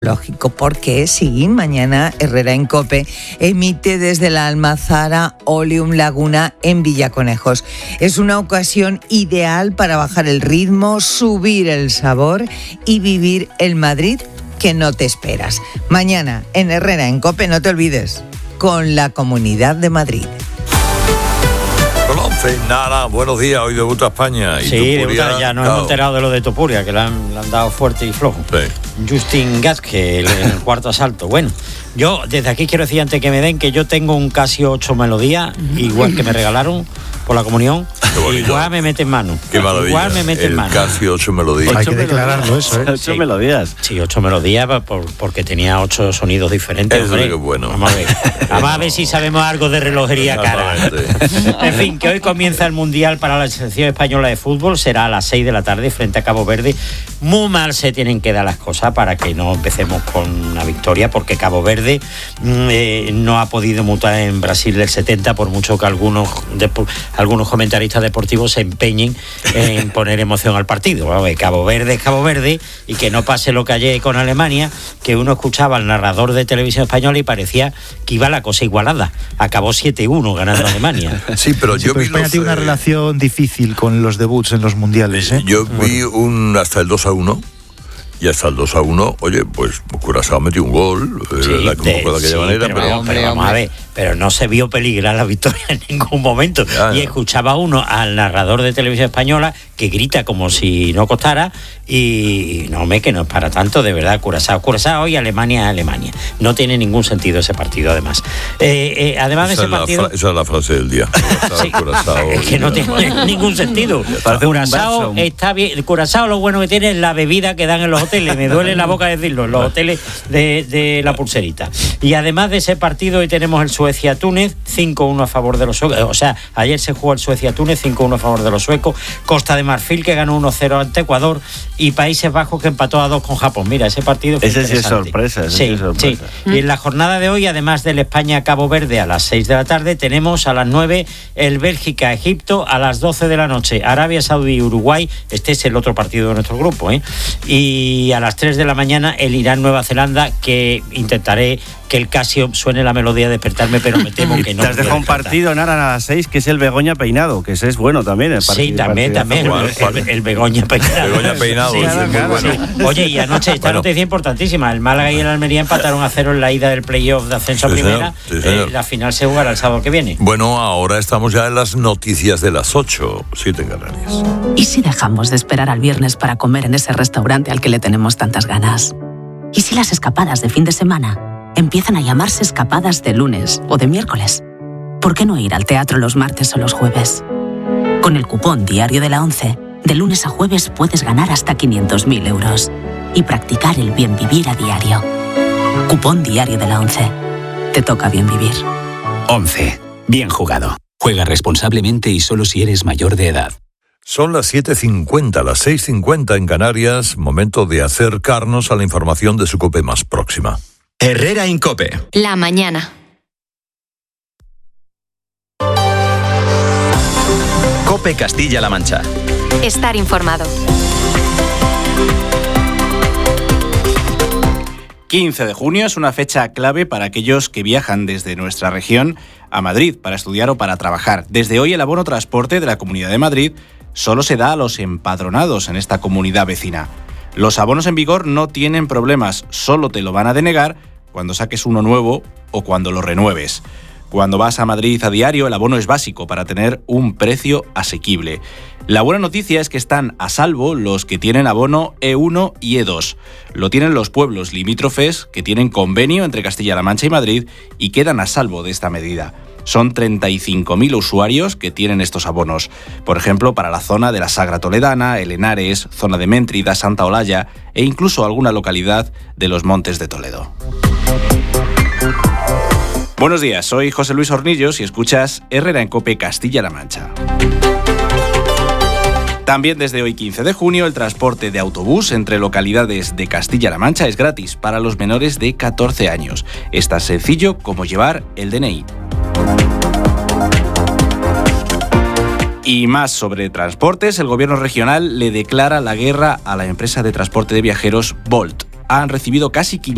lógico, porque sí, mañana Herrera en COPE emite desde la Almazara Oleum Laguna en Villaconejos. Es una ocasión ideal para bajar el ritmo, subir el sabor y vivir el Madrid que no te esperas. Mañana en Herrera en COPE, no te olvides, con la Comunidad de Madrid. Con 11, nada, buenos días, hoy debuta España. Y sí, debuta, ya nos hemos enterado de lo de Topuria, que le han dado fuerte y flojo. Sí. Justin Gasquet en el cuarto asalto. Bueno, yo desde aquí quiero decir, antes que me den, que yo tengo un Casio 8 Melodía, igual que me regalaron por la comunión. Igual me mete en mano. Qué maravilla. Igual me mete en mano. Casi 8 melodías. Hay que declararlo eso, ¿eh? 8 melodías. Sí, 8 melodías porque tenía 8 sonidos diferentes. Eso es bueno. Vamos a ver si sabemos algo de relojería cara. En fin, que hoy comienza el Mundial para la selección española de fútbol. Será a las 6 de la tarde frente a Cabo Verde. Muy mal se tienen que dar las cosas para que no empecemos con una victoria, porque Cabo Verde no ha podido mutar en Brasil del 70, por mucho que algunos comentaristas deportivos se empeñen en poner emoción al partido. Cabo Verde es Cabo Verde, y que no pase lo que ayer con Alemania, que uno escuchaba al narrador de televisión española y parecía que iba la cosa igualada. Acabó 7-1 ganando Alemania. Sí, pero yo vi España tiene una relación difícil con los debuts en los mundiales, ¿eh? Yo vi hasta el 2-1. Y hasta el 2-1, oye, pues Curazao metió un gol, de aquella manera, pero vamos a ver, pero no se vio peligrar la victoria en ningún momento. Y escuchaba uno al narrador de televisión española que grita como si no costara, y que no es para tanto, de verdad. Curazao y Alemania. No tiene ningún sentido ese partido, además. Además de ese partido... Esa es la frase del día. Curazao, es que no tiene ningún sentido. Curazao está bien. Curazao lo bueno que tiene es la bebida que dan en los hoteles. Me duele la boca decirlo, en los hoteles de la Pulserita. Y además de ese partido, hoy tenemos el Suecia-Túnez, 5-1 a favor de los suecos. O sea, ayer se jugó el Suecia-Túnez, 5-1 a favor de los suecos. Costa de Marfil, que ganó 1-0 ante Ecuador, y Países Bajos, que empató a 2 con Japón. Mira, ese partido fue interesante. Sí es sorpresa. Sí. Y en la jornada de hoy, además del España-Cabo Verde a las 6 de la tarde, tenemos a las 9 el Bélgica-Egipto, a las 12 de la noche Arabia Saudí-Uruguay. Este es el otro partido de nuestro grupo, ¿eh? Y a las 3 de la mañana el Irán-Nueva Zelanda, que intentaré que el Casio suene la melodía de despertarme, pero me temo que no. Te has dejado un partido, Nara, a las 6, que es el Begoña Peinado, que ese es bueno también. El Begoña Peinado. Begoña Peinado, sí, bueno. Sí. Oye, y anoche esta noticia importantísima: el Málaga y el Almería empataron a 0 en la ida del playoff de ascenso a primera. Señor. La final se jugará el sábado que viene. Bueno, ahora estamos ya en las noticias de las 8, 7 en Canarias. ¿Y si dejamos de esperar al viernes para comer en ese restaurante al que le tenemos tantas ganas? ¿Y si las escapadas de fin de semana empiezan a llamarse escapadas de lunes o de miércoles? ¿Por qué no ir al teatro los martes o los jueves? Con el cupón Diario de la 11, de lunes a jueves puedes ganar hasta 500.000 euros y practicar el bien vivir a diario. Cupón Diario de la 11. Te toca bien vivir. 11. Bien jugado. Juega responsablemente y solo si eres mayor de edad. Son las 7:50, las 6:50 en Canarias. Momento de acercarnos a la información de su COPE más próxima. Herrera en COPE. La mañana. COPE Castilla-La Mancha. Estar informado. 15 de junio es una fecha clave para aquellos que viajan desde nuestra región a Madrid para estudiar o para trabajar. Desde hoy el abono transporte de la Comunidad de Madrid solo se da a los empadronados en esta comunidad vecina. Los abonos en vigor no tienen problemas, solo te lo van a denegar cuando saques uno nuevo o cuando lo renueves. Cuando vas a Madrid a diario, el abono es básico para tener un precio asequible. La buena noticia es que están a salvo los que tienen abono E1 y E2. Lo tienen los pueblos limítrofes que tienen convenio entre Castilla-La Mancha y Madrid y quedan a salvo de esta medida. Son 35.000 usuarios que tienen estos abonos. Por ejemplo, para la zona de la Sagra Toledana, El Henares, zona de Méntrida, Santa Olalla e incluso alguna localidad de los Montes de Toledo. Buenos días, soy José Luis Hornillos y escuchas Herrera en COPE Castilla-La Mancha. También desde hoy 15 de junio el transporte de autobús entre localidades de Castilla-La Mancha es gratis para los menores de 14 años. Es tan sencillo como llevar el DNI. Y más sobre transportes, el gobierno regional le declara la guerra a la empresa de transporte de viajeros Bolt. Han recibido casi